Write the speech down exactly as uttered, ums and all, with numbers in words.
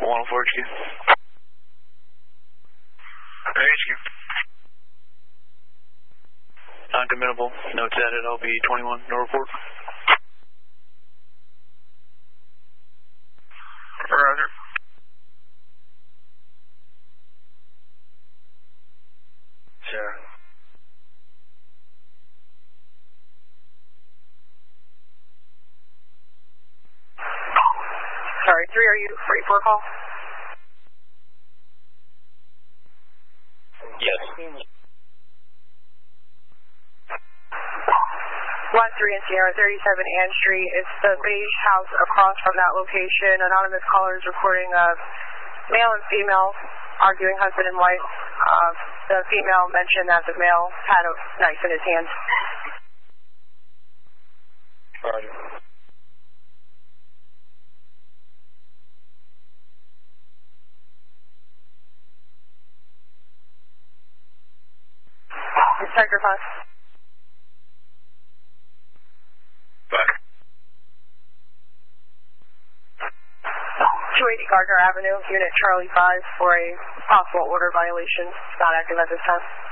one oh four H Q. H Q. Non-committable. Notes added. L B twenty-one. No report. Roger. Sure. Sorry, three, are you ready for a call? Yes. One three in Sierra, thirty-seven Ann Street. It's the beige house across from that location. Anonymous caller is reporting a male and female arguing husband and wife. Uh, the female mentioned that the male had a knife in his hand. Roger. Inspector five. Five. two eighty Gardner Avenue, Unit Charlie five for a possible order violation. It's not active at this time.